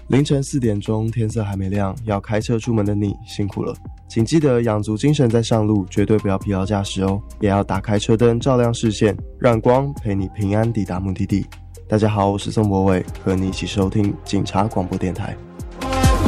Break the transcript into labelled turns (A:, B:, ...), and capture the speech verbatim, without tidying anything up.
A: 凌晨四点钟，天色还没亮，要开车出门的你辛苦了，请记得养足精神再上路，绝对不要疲劳驾驶哦，也要打开车灯照亮视线，让光陪你平安抵达目的地。大家好，我是宋博伟，和你一起收听警察广播电台。